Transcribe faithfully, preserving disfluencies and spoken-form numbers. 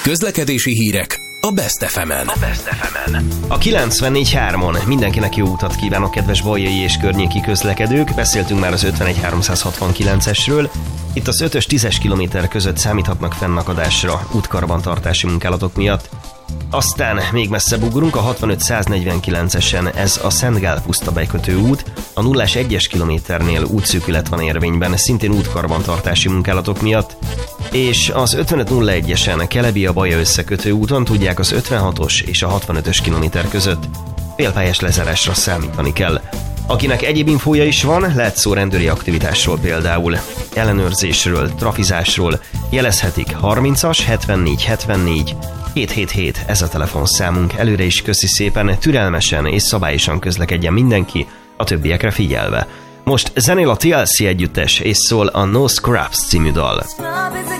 Közlekedési hírek a Best ef emen. A Best ef emen. A kilencvennégy hármon mindenkinek jó utat kívánok, kedves baljai és környéki közlekedők. Beszéltünk már az ötvenegy háromszázhatvankilencesről. Itt az ötös tízes kilométer között számíthatnak fennakadásra útkarbantartási munkálatok miatt. Aztán még messzebb ugrunk a hatvanöt száznegyvenkilencesen, ez a Szent Gál puszta bekötő út. A nullás egyes kilométernél útszűkület van érvényben, szintén útkarbantartási munkálatok miatt. És az ötvenöt nulla egyesen Kelebia-Baja összekötő úton tudják, az ötvenhatos és a hatvanötös kilométer között félpályás lezárásra számítani kell. Akinek egyéb infója is van, lehet szó rendőri aktivitásról, például ellenőrzésről, trafizásról, jelezhetik harmincas hetvennégy hetvennégy hétszázhetvenhét, ez a telefonszámunk. Előre is köszi szépen, türelmesen és szabályosan közlekedjen mindenki, a többiekre figyelve. Most zenél a té el cé együttes, és szól a No Scraps című dal.